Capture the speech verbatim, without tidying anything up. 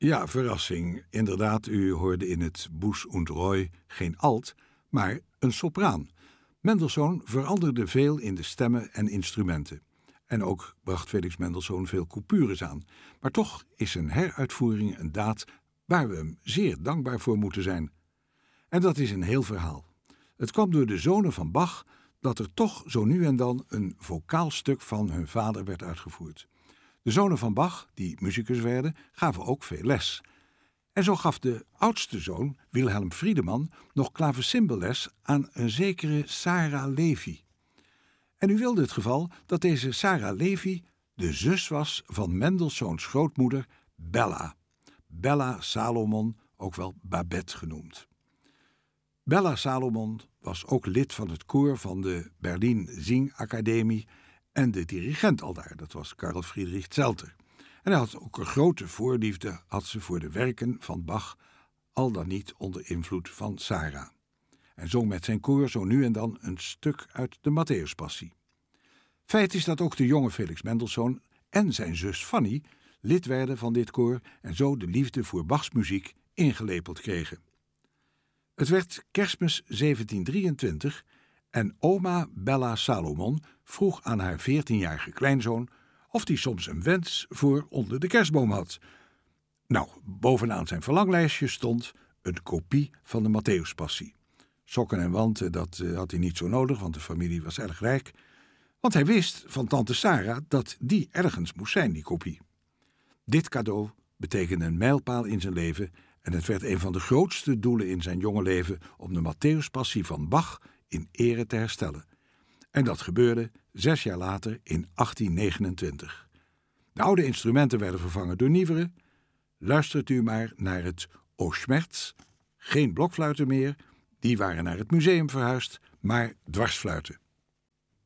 Ja, verrassing. Inderdaad, u hoorde in het Busch und Roy geen alt, maar een sopraan. Mendelssohn veranderde veel in de stemmen en instrumenten. En ook bracht Felix Mendelssohn veel coupures aan. Maar toch is zijn heruitvoering een daad waar we hem zeer dankbaar voor moeten zijn. En dat is een heel verhaal. Het kwam door de zonen van Bach dat er toch zo nu en dan een vocaal stuk van hun vader werd uitgevoerd. De zonen van Bach, die musicus werden, gaven ook veel les. En zo gaf de oudste zoon, Wilhelm Friedemann, nog klavecimbelles aan een zekere Sarah Levy. En u wilde het geval dat deze Sarah Levy de zus was van Mendelssohns grootmoeder Bella. Bella Salomon, ook wel Babette genoemd. Bella Salomon was ook lid van het koor van de Berlin Singakademie en de dirigent aldaar, dat was Karl Friedrich Zelter. En hij had ook een grote voorliefde had ze voor de werken van Bach, al dan niet onder invloed van Sarah. En zong met zijn koor zo nu en dan een stuk uit de Matthäuspassie. Feit is dat ook de jonge Felix Mendelssohn en zijn zus Fanny lid werden van dit koor en zo de liefde voor Bachs muziek ingelepeld kregen. Het werd Kerstmis zeventien drieëntwintig en oma Bella Salomon vroeg aan haar veertienjarige kleinzoon of die soms een wens voor onder de kerstboom had. Nou, bovenaan zijn verlanglijstje stond een kopie van de Matthäuspassie. Sokken en wanten, dat uh, had hij niet zo nodig, want de familie was erg rijk. Want hij wist van tante Sarah dat die ergens moest zijn, die kopie. Dit cadeau betekende een mijlpaal in zijn leven en het werd een van de grootste doelen in zijn jonge leven om de Matthäuspassie van Bach in ere te herstellen. En dat gebeurde zes jaar later in achttien negenentwintig. De oude instrumenten werden vervangen door nieuwere. Luistert u maar naar het O Schmerz, geen blokfluiten meer, die waren naar het museum verhuisd, maar dwarsfluiten.